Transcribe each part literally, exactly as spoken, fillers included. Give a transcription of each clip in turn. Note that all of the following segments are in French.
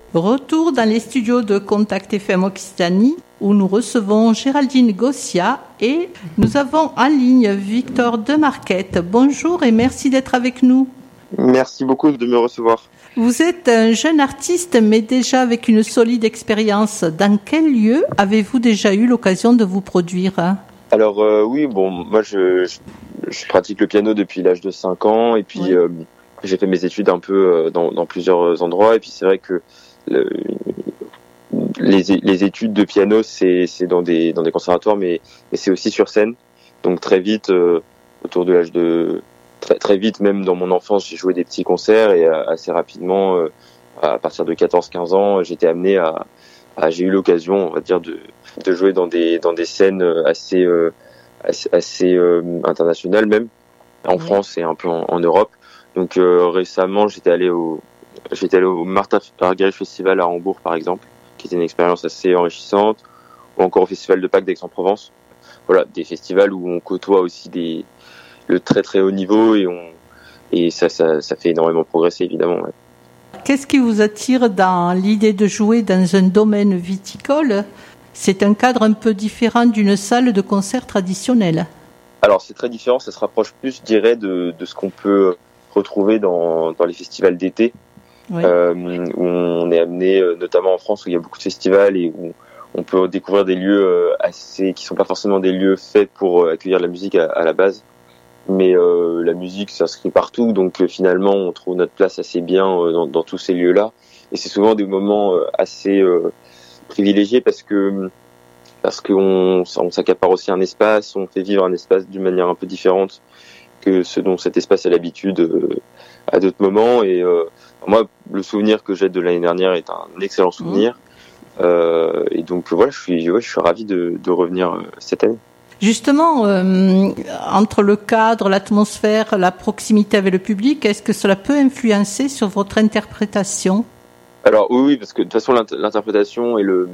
Retour dans les studios de Contact F M Occitanie où nous recevons Géraldine Gossia et nous avons en ligne Victor Demarquette. Bonjour et merci d'être avec nous. Merci beaucoup de me recevoir. Vous êtes un jeune artiste mais déjà avec une solide expérience. Dans quel lieu avez-vous déjà eu l'occasion de vous produire ? Alors euh, oui, bon, moi je, je, je pratique le piano depuis l'âge de cinq ans et puis oui. euh, j'ai fait mes études un peu dans, dans plusieurs endroits et puis c'est vrai que le, les, les études de piano c'est, c'est dans des dans des conservatoires mais, mais c'est aussi sur scène. Donc très vite, euh, autour de l'âge de très très vite, même dans mon enfance, j'ai joué des petits concerts et euh, assez rapidement, euh, à partir de quatorze quinze ans, j'étais amené à, à j'ai eu l'occasion, on va dire, de de jouer dans des dans des scènes assez euh, assez, assez euh, internationales même en oui. France et un peu en, en Europe. Donc euh, récemment, j'étais allé au j'étais allé au Martha Argerich Festival à Hambourg par exemple, qui était une expérience assez enrichissante, ou encore au Festival de Pâques d'Aix-en-Provence. Voilà, des festivals où on côtoie aussi des le très très haut niveau et on et ça ça ça fait énormément progresser évidemment. Ouais. Qu'est-ce qui vous attire dans l'idée de jouer dans un domaine viticole ? C'est un cadre un peu différent d'une salle de concert traditionnelle. Alors c'est très différent, ça se rapproche plus, je dirais, de, de ce qu'on peut retrouver dans, dans les festivals d'été, oui. euh, où on est amené, notamment en France, où il y a beaucoup de festivals et où on peut découvrir des lieux assez, qui sont pas forcément des lieux faits pour accueillir la musique à, à la base, mais euh, la musique s'inscrit partout, donc euh, finalement on trouve notre place assez bien euh, dans, dans tous ces lieux-là, et c'est souvent des moments euh, assez euh, privilégié parce que parce qu'on on s'accapare aussi un espace, on fait vivre un espace d'une manière un peu différente que ce dont cet espace a l'habitude euh, à d'autres moments. Et euh, moi, le souvenir que j'ai de l'année dernière est un excellent souvenir. Mmh. Euh, et donc voilà, je suis ouais, je suis ravi de, de revenir euh, cette année. Justement, euh, entre le cadre, l'atmosphère, la proximité avec le public, est-ce que cela peut influencer sur votre interprétation ? Alors oui, oui, parce que de toute façon l'interprétation et le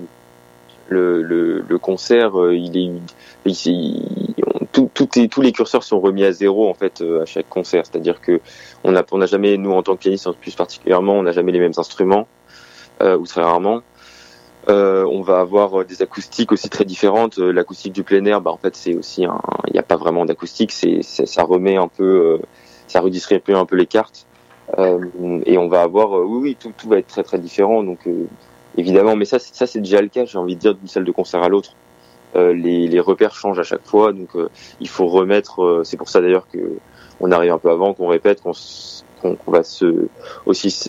le le, le concert, euh, il est, il, il, on, tout, tout est, tous les curseurs sont remis à zéro en fait euh, à chaque concert. C'est-à-dire que on n'a on n'a jamais, nous en tant que pianiste plus particulièrement, on n'a jamais les mêmes instruments euh, ou très rarement. Euh, on va avoir des acoustiques aussi très différentes. L'acoustique du plein air, bah en fait c'est aussi un, il n'y a pas vraiment d'acoustique, c'est, c'est ça remet un peu, euh, ça redistribue un peu les cartes. Euh, et on va avoir, euh, oui, oui, tout, tout va être très très différent. Donc euh, évidemment, mais ça, c'est, ça c'est déjà le cas. J'ai envie de dire d'une salle de concert à l'autre, euh, les, les repères changent à chaque fois. Donc euh, il faut remettre. Euh, c'est pour ça d'ailleurs que on arrive un peu avant, qu'on répète, qu'on, qu'on, qu'on va se aussi